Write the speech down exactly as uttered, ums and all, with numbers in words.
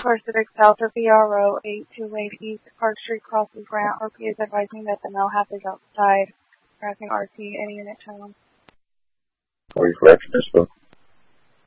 Car Civic South of V R O eight two eight East Park Street Crossing Grant. R P is advising that the male half is outside. Tracking R T, any unit channel. Are you correct, Mister